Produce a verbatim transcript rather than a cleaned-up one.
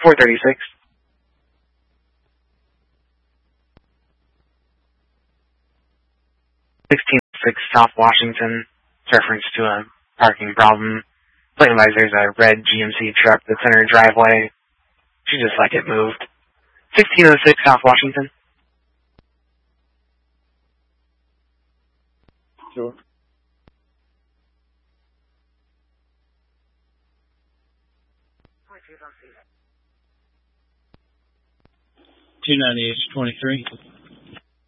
four thirty-six. sixteen oh six South Washington. It's reference to a parking problem. Plate advisor, there's a red G M C truck that's in her driveway. She just like it moved. sixteen oh six South Washington. Sure. two ninety-eight twenty-three.